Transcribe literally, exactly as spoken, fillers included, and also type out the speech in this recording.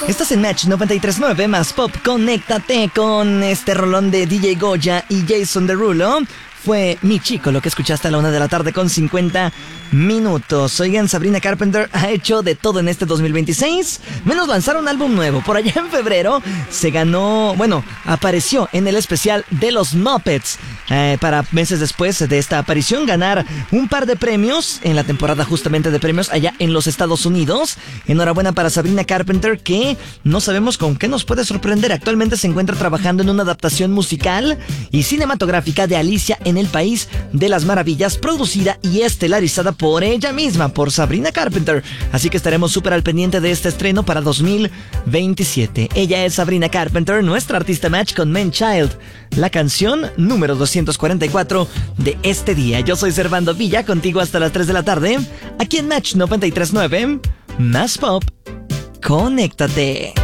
Estás en Match noventa y tres punto nueve más Pop. Conéctate con este rolón de D J Goya y Jason Derulo. Fue Mi Chico lo que escuchaste a la una de la tarde con cincuenta minutos. Oigan, Sabrina Carpenter ha hecho de todo en este dos mil veintiséis, menos lanzar un álbum nuevo. Por allá en febrero se ganó, bueno, apareció en el especial de los Muppets, eh, para meses después de esta aparición ganar un par de premios en la temporada justamente de premios allá en los Estados Unidos. Enhorabuena para Sabrina Carpenter, que no sabemos con qué nos puede sorprender. Actualmente se encuentra trabajando en una adaptación musical y cinematográfica de Alicia en el País de las Maravillas, producida y estelarizada por ella misma, por Sabrina Carpenter. Así que estaremos súper al pendiente de este estreno para dos mil veintisiete. Ella es Sabrina Carpenter, nuestra artista Match con Man Child, la canción número doscientos cuarenta y cuatro de este día. Yo soy Servando Villa, contigo hasta las tres de la tarde, aquí en Match noventa y tres punto nueve, más Pop. Conéctate.